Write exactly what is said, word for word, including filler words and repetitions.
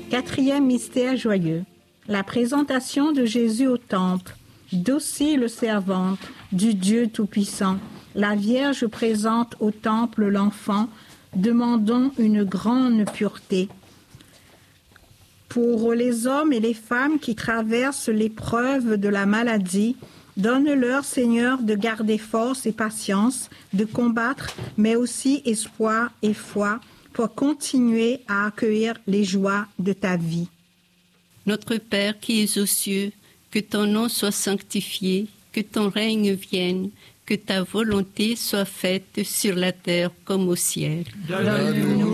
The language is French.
Quatrième mystère joyeux, la présentation de Jésus au temple, docile servante du Dieu Tout-Puissant. La Vierge présente au temple l'enfant, demandant une grande pureté. Pour les hommes et les femmes qui traversent l'épreuve de la maladie, donne-leur, Seigneur, de garder force et patience, de combattre, mais aussi espoir et foi, pour continuer à accueillir les joies de ta vie. Notre Père qui es aux cieux, que ton nom soit sanctifié, que ton règne vienne, que ta volonté soit faite sur la terre comme au ciel. Donne-nous